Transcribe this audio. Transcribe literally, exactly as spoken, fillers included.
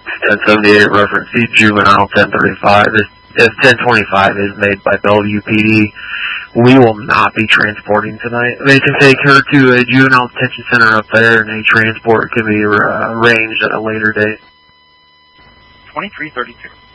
ten seventy-eight reference C, juvenile ten thirty-five. If ten twenty-five is made by Bellevue P D, we will not be transporting tonight. They can take her to a juvenile detention center up there, and a transport can be uh, arranged at a later date. twenty-three thirty-two.